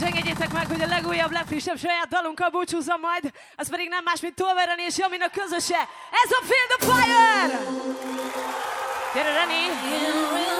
És engedjétek meg, hogy a legújabb, legfrissebb saját dalunkkal búcsúzzam majd, az pedig nem más, mint Tolver és Jaminak közöse. Ez a Feel the Fire! Gyere, Reni!